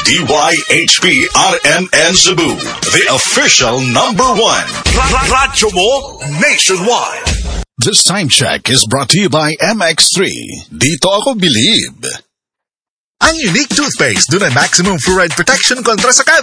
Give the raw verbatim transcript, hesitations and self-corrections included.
D Y H P R M N Cebu, the official number one. Radyo mo nationwide. This time check is brought to you by M X three. Dito ako believe. Ang unique toothpaste dun ay maximum fluoride protection kontra sa cavities.